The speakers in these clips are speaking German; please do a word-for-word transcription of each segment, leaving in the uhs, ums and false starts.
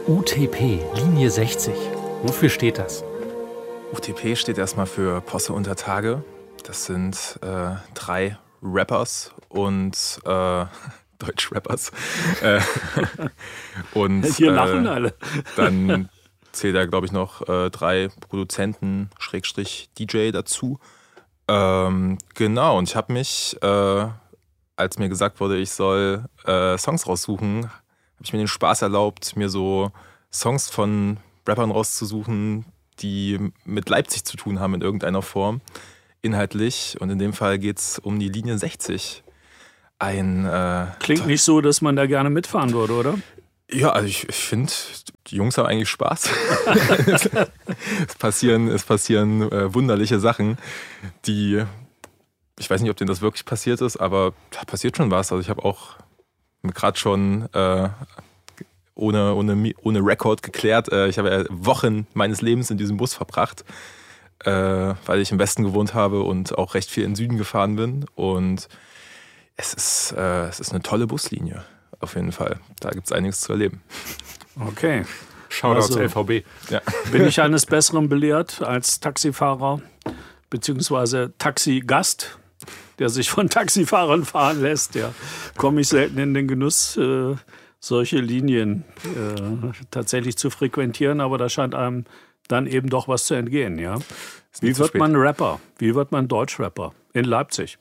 U T P, Linie sechzig. Wofür steht das? U T P steht erstmal für Posse unter Tage. Das sind äh, drei Rappers und äh, Deutsch-Rappers. äh, und Hier lachen äh, alle. Dann zählt da, glaube ich, noch äh, drei Produzenten, Schrägstrich D J dazu. Ähm, genau, und ich habe mich, äh, als mir gesagt wurde, ich soll äh, Songs raussuchen, habe ich mir den Spaß erlaubt, mir so Songs von Rappern rauszusuchen, die mit Leipzig zu tun haben in irgendeiner Form, inhaltlich. Und in dem Fall geht es um die Linie sechzig. Ein, äh, Klingt nicht so, dass man da gerne mitfahren würde, oder? Ja, also ich, ich finde, die Jungs haben eigentlich Spaß. es passieren, es passieren äh, wunderliche Sachen, die, ich weiß nicht, ob denen das wirklich passiert ist, aber da passiert schon was. Also ich habe auch gerade schon äh, ohne, ohne, ohne Rekord geklärt, äh, ich habe ja Wochen meines Lebens in diesem Bus verbracht, äh, weil ich im Westen gewohnt habe und auch recht viel in den Süden gefahren bin. Und es ist, äh, es ist eine tolle Buslinie. Auf jeden Fall. Da gibt es einiges zu erleben. Okay. Shoutouts Also, L V B. Ja. Bin ich eines Besseren belehrt als Taxifahrer beziehungsweise Taxigast, der sich von Taxifahrern fahren lässt. Ja, komme ich selten in den Genuss, äh, solche Linien äh, tatsächlich zu frequentieren. Aber da scheint einem dann eben doch was zu entgehen. Ja? Wie wird man Rapper? Wie wird man Deutschrapper in Leipzig?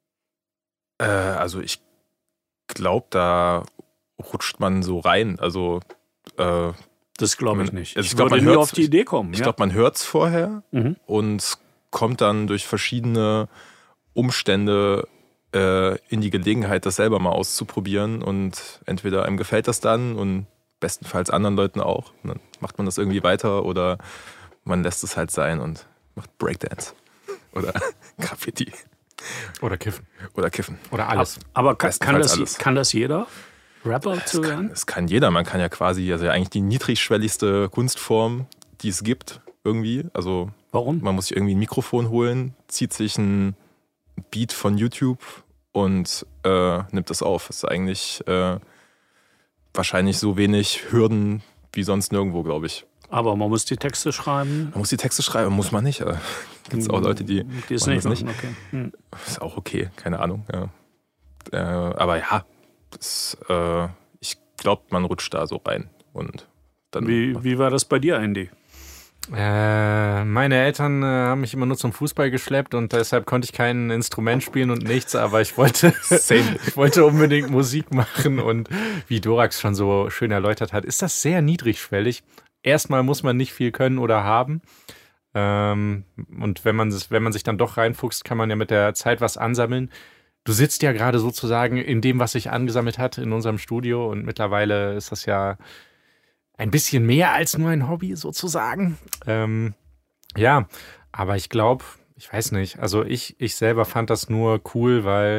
Äh, also ich glaube, da rutscht man so rein. Also äh, das glaube ich nicht. Also ich ich glaube, würde man nie hört's, auf die Idee kommen. Ich ja? glaube, man hört es vorher mhm. und kommt dann durch verschiedene Umstände äh, in die Gelegenheit, das selber mal auszuprobieren. Und entweder einem gefällt das dann und bestenfalls anderen Leuten auch. Und dann macht man das irgendwie weiter oder man lässt es halt sein und macht Breakdance oder Graffiti. Oder kiffen. Oder kiffen. Oder alles. Aber kann, kann, das, alles. kann das jeder? Rapper es zu kann, werden? Es kann jeder. Man kann ja quasi, also eigentlich die niedrigschwelligste Kunstform, die es gibt, irgendwie. Also warum? Man muss sich irgendwie ein Mikrofon holen, zieht sich ein Beat von YouTube und äh, nimmt das auf. Das ist eigentlich äh, wahrscheinlich so wenig Hürden wie sonst nirgendwo, glaube ich. Aber man muss die Texte schreiben? Man muss die Texte schreiben, muss man nicht. Gibt es auch Leute, die, die es nicht, nicht. Okay. Hm. Ist auch okay, keine Ahnung. Ja. Äh, aber ja, das, äh, ich glaube, man rutscht da so rein. Und dann wie, wie war das bei dir, Andy? Äh, meine Eltern äh, haben mich immer nur zum Fußball geschleppt und deshalb konnte ich kein Instrument spielen und nichts, aber ich wollte, ich wollte unbedingt Musik machen und wie Dorax schon so schön erläutert hat, ist das sehr niedrigschwellig. Erstmal muss man nicht viel können oder haben. Ähm, und wenn man, wenn man sich dann doch reinfuchst, kann man ja mit der Zeit was ansammeln. Du sitzt ja gerade sozusagen in dem, was sich angesammelt hat in unserem Studio und mittlerweile ist das ja ein bisschen mehr als nur ein Hobby sozusagen. Ähm, ja, aber ich glaube, ich weiß nicht, also ich, ich selber fand das nur cool, weil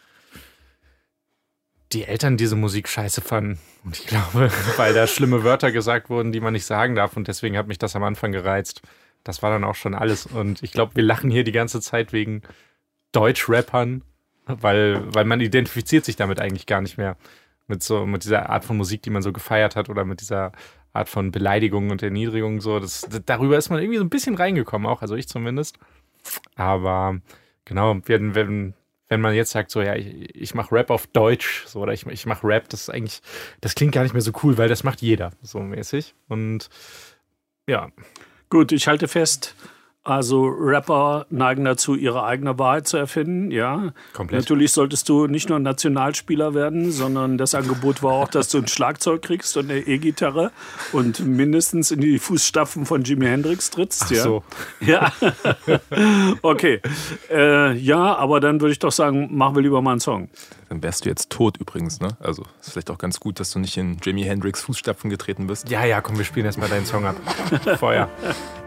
die Eltern diese Musik scheiße fanden. Und ich glaube, weil da schlimme Wörter gesagt wurden, die man nicht sagen darf und deswegen hat mich das am Anfang gereizt. Das war dann auch schon alles und ich glaube, wir lachen hier die ganze Zeit wegen Deutsch-Rappern, weil, weil man identifiziert sich damit eigentlich gar nicht mehr. Mit so, mit dieser Art von Musik, die man so gefeiert hat oder mit dieser Art von Beleidigung und Erniedrigung so. Das, darüber ist man irgendwie so ein bisschen reingekommen auch, also ich zumindest. Aber genau, wenn, wenn, wenn man jetzt sagt so, ja, ich, ich mache Rap auf Deutsch so, oder ich, ich mache Rap, das ist eigentlich, das klingt gar nicht mehr so cool, weil das macht jeder so mäßig. Und ja. Gut, ich halte fest, also Rapper neigen dazu, ihre eigene Wahrheit zu erfinden, ja. Komplett. Natürlich solltest du nicht nur Nationalspieler werden, sondern das Angebot war auch, dass du ein Schlagzeug kriegst und eine E-Gitarre und mindestens in die Fußstapfen von Jimi Hendrix trittst. Ach ja. so. Ja. Okay. Äh, ja, aber dann würde ich doch sagen, machen wir lieber mal einen Song. Dann wärst du jetzt tot übrigens, ne? Also ist vielleicht auch ganz gut, dass du nicht in Jimi Hendrix Fußstapfen getreten bist. Ja, ja, komm, wir spielen erstmal deinen Song ab. Feuer.